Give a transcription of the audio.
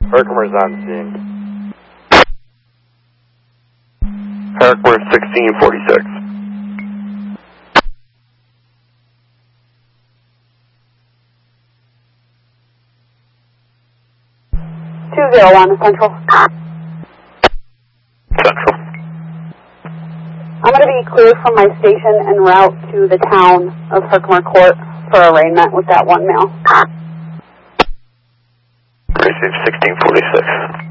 Herkimer's on scene. Herkimer 1646. 201 Central. Central. I'm going to be cleared from my station en route to the town of Herkimer Court for arraignment with that one male. Receive 1646.